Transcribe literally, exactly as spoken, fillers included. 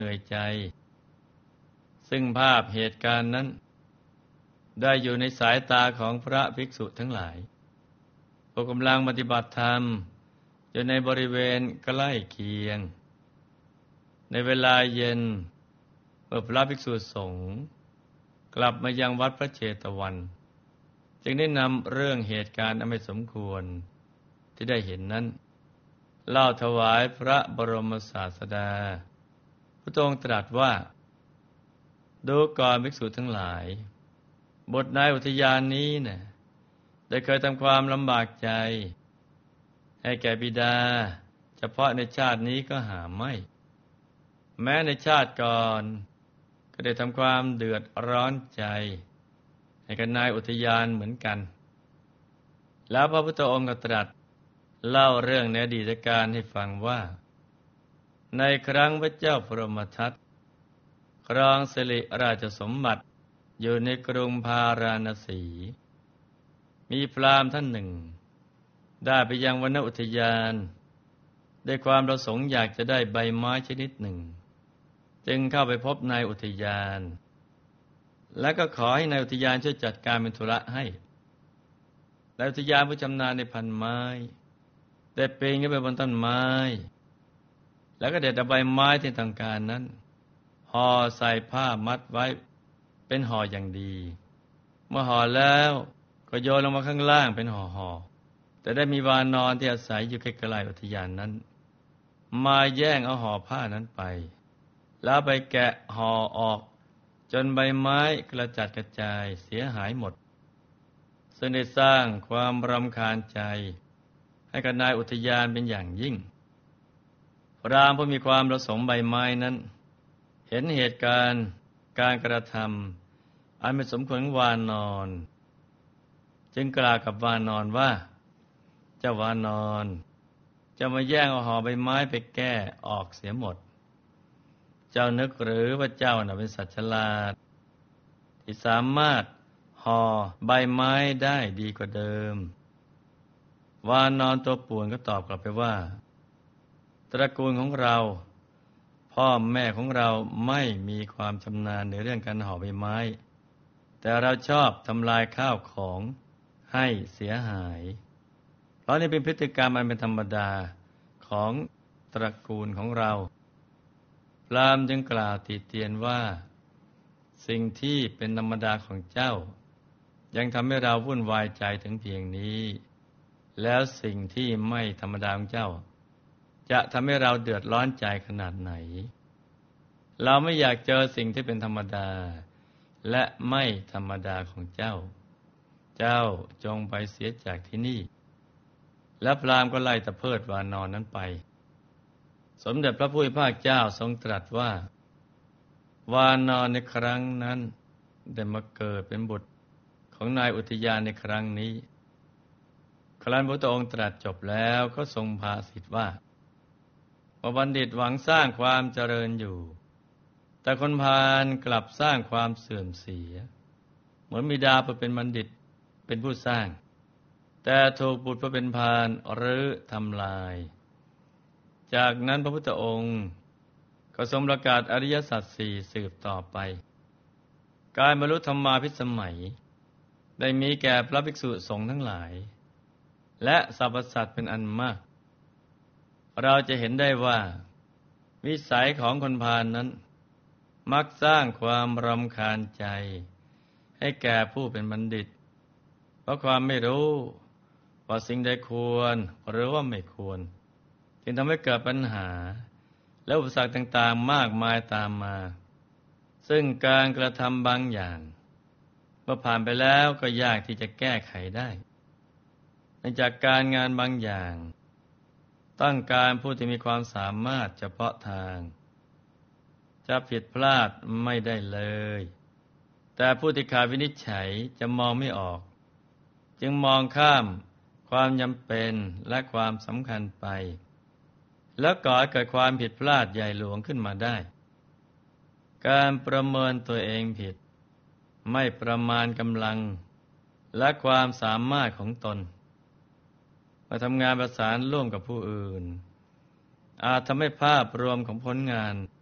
เหนื่อยใจซึ่งภาพเหตุการณ์นั้นได้อยู่ในสายตาของพระภิกษุทั้งหลายผู้กำลังปฏิบัติธรรมอยู่ในบริเวณใกล้เคียงในเวลาเย็นเมื่อพระภิกษุสงฆ์กลับมายังวัดพระเชตวันจึงได้นำเรื่องเหตุการณ์อันไม่สมควรที่ได้เห็นนั้นเล่าถวายพระบรมศาสดาพระองค์ตรัสว่าดูก่อนภิกษุทั้งหลายบทในอุทยานนี้นะ่ะได้เคยทำความลำบากใจให้แก่บิดาเฉพาะในชาตินี้ก็หาไม่แม้ในชาติก่อนก็ได้ทำความเดือดร้อนใจให้กับนายอุทยานเหมือนกันแล้วพระพุทธองค์ก็ตรัสเล่าเรื่องในอดีตการให้ฟังว่าในครั้งพระเจ้าพรหมทัตครองสิริราชสมบัติอยู่ในกรุงพาราณสีมีพราหมณ์ท่านหนึ่งได้ไปยังวนอุทยานด้วยความประสงค์อยากจะได้ใบไม้ชนิดหนึ่งจึงเข้าไปพบนายอุทยานและก็ขอให้นายอุทยานช่วยจัดการเป็นธุระให้นายอุทยานผู้ชำนาญในพันไม้ได้ปีนขึ้นไปบนต้นไม้แล้วก็เด็ดเอาใบไม้ที่ต้องการนั้นห่อใส่ผ้ามัดไว้เป็นห่ออย่างดีเมื่อห่อแล้วก็โยนลงมาข้างล่างเป็นห่อๆแต่ได้มีวานอนที่อาศัยอยู่ใกล้ๆอุทยานนั้นมาแย่งเอาห่อผ้านั้นไปแล้วไปแกะห่อออกจนใบไม้กระจัดกระจายเสียหายหมดซึ่งได้สร้างความรำคาญใจให้กับนายอุทยานเป็นอย่างยิ่งพราหมณ์ผู้มีความประสงค์ใบไม้นั้นเห็นเหตุการณ์การกระทำอันไม่สมควรของวานอนจึงกล่าวกับวานอนว่าเจ้าวานอนจะมาแย่งเอาห่อใบไม้ไปแก้ออกเสียหมดเจ้านึกหรือว่าเจ้าน่ะเป็นสัตว์ฉลาดที่สามารถห่อใบไม้ได้ดีกว่าเดิมวานอนตัวป่วนก็ตอบกลับไปว่าตระกูลของเราพ่อแม่ของเราไม่มีความชำนาญในเรื่องการห่อใบไม้แต่เราชอบทำลายข้าวของให้เสียหายเพราะนี่เป็นพฤติกรรมอันเป็นธรรมดาของตระกูลของเราพราหมณ์จึงกล่าวติเตียนว่าสิ่งที่เป็นธรรมดาของเจ้ายังทำให้เราวุ่นวายใจถึงเพียงนี้แล้วสิ่งที่ไม่ธรรมดาของเจ้าจะทำให้เราเดือดร้อนใจขนาดไหนเราไม่อยากเจอสิ่งที่เป็นธรรมดาและไม่ธรรมดาของเจ้าเจ้าจงไปเสียจากที่นี่และพราหมณ์ก็ไล่ตะเพิดวานอนนั้นไปสมเด็จพระผู้เป็นพระเจ้าทรงตรัสว่าวานอนในครั้งนั้นได้มาเกิดเป็นบุตรของนายอุทยานในครั้งนี้ครั้นพระองค์ตรัสจบแล้วก็ทรงภาสิทธิ์ว่าบัณฑิตหวังสร้างความเจริญอยู่แต่คนพาลกลับสร้างความเสื่อมเสียเหมือนบิดาผู้เป็นบัณฑิตเป็นผู้สร้างแต่ถูกบุตรผู้เป็นพาลหรือทำลายจากนั้นพระพุทธองค์ก็ทรงประกาศอริยสัจสี่สืบต่อไปการบรรลุธรรมาภิสมัยได้มีแก่พระภิกษุสงฆ์ทั้งหลายและสรรพสัตว์เป็นอันมากเราจะเห็นได้ว่าวิสัยของคนพาลนั้นมักสร้างความรำคาญใจให้แก่ผู้เป็นบัณฑิตเพราะความไม่รู้ว่าสิ่งใดควรหรือว่าไม่ควรจึงทำให้เกิดปัญหาและอุปสรรคต่างๆมากมายตามมาซึ่งการกระทำบางอย่างเมื่อผ่านไปแล้วก็ยากที่จะแก้ไขได้เนื่องจากการงานบางอย่างต้องการผู้ที่มีความสามารถเฉพาะทางจะผิดพลาดไม่ได้เลยแต่ผู้ที่ขาดวินิจฉัยจะมองไม่ออกจึงมองข้ามความจำเป็นและความสำคัญไปแล้วก่อให้เกิดความผิดพลาดใหญ่หลวงขึ้นมาได้การประเมินตัวเองผิดไม่ประมาณกำลังและความสามารถของตนมาทำงานประสานร่วมกับผู้อื่นอาจทำให้ภาพรวมของผลงาน